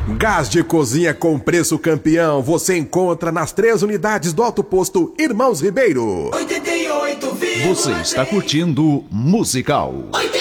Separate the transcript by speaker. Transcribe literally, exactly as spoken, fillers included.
Speaker 1: Gás de cozinha com preço campeão, você encontra nas três unidades do Alto Posto Irmãos Ribeiro.
Speaker 2: oitenta e oito,
Speaker 3: Você está curtindo Musical.